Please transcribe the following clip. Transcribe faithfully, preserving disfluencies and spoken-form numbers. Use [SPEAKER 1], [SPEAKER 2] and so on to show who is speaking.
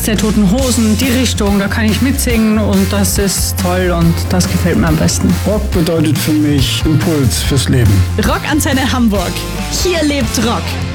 [SPEAKER 1] Der Toten Hosen, die Richtung, da kann ich mitsingen und das ist toll und das gefällt mir am besten.
[SPEAKER 2] Rock bedeutet für mich Impuls fürs Leben.
[SPEAKER 3] Rockantenne Hamburg. Hier lebt Rock.